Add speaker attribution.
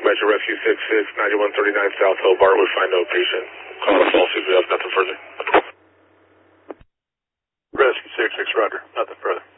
Speaker 1: Metro Rescue 66, 9139 South Hobart. We find no patient. Call a false if we have nothing further.
Speaker 2: Rescue 66, roger. Nothing further.